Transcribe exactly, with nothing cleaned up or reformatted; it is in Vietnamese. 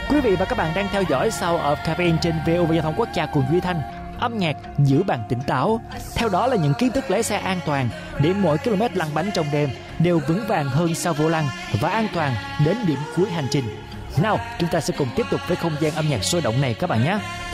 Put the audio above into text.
Quý vị và các bạn đang theo dõi Sound of Caffeine trên vê o vê Giao thông Quốc gia cùng Duy Thanh. Âm nhạc giữ bạn tỉnh táo. Theo đó là những kiến thức lái xe an toàn để mỗi km lăn bánh trong đêm đều vững vàng hơn sau vô lăng và an toàn đến điểm cuối hành trình. Nào, chúng ta sẽ cùng tiếp tục với không gian âm nhạc sôi động này các bạn nhé.